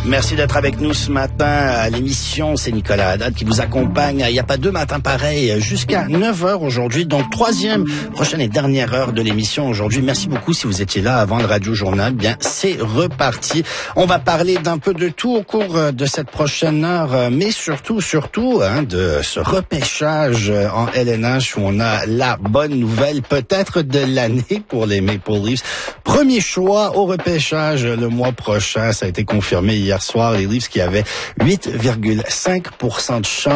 Merci d'être avec nous ce matin à l'émission. C'est Nicolas Haddad qui vous accompagne. Il n'y a pas deux matins pareils jusqu'à 9h aujourd'hui. Donc, prochaine et dernière heure de l'émission aujourd'hui. Merci beaucoup si vous étiez là avant le Radio Journal. Bien, c'est reparti. On va parler d'un peu de tout au cours de cette prochaine heure, mais surtout, de ce repêchage en LNH où on a la bonne nouvelle peut-être de l'année pour les Maple Leafs. Premier choix au repêchage le mois prochain. Ça a été confirmé hier soir. Les Leafs qui avaient 8,5% de chance